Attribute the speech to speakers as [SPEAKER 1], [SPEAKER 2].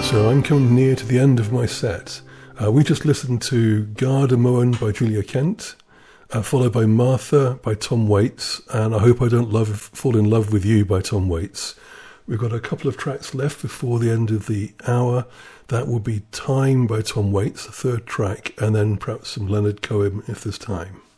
[SPEAKER 1] So I'm coming near to the end of my set. We just listened to Garda Moen by Julia Kent, followed by Martha by Tom Waits, and I Hope I Don't Fall in Love with You by Tom Waits. We've got a couple of tracks left before the end of the hour. That will be Time by Tom Waits, the third track, and then perhaps some Leonard Cohen if there's time.